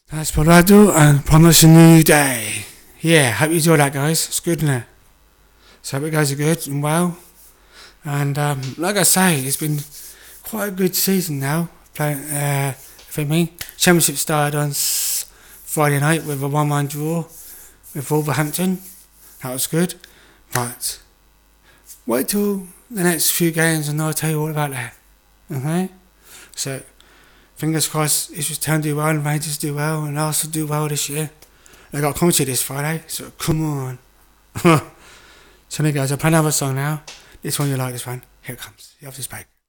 That's what I do and promise a new day. Yeah, hope you enjoy that, guys. It's good, isn't it? So hope you guys are good and well. And like I say, it's been quite a good season now. Playing for me. Championship started on Friday night with a 1-1 draw with Wolverhampton. That was good. But wait till the next few games and I'll tell you all about that. Okay? So fingers crossed Ipswich Town do well and Rangers do well and Arsenal do well this year. They got Coventry this Friday, so come on. So anyway guys, I'll play another song now. This one you like, this one. Here it comes. You have to speak.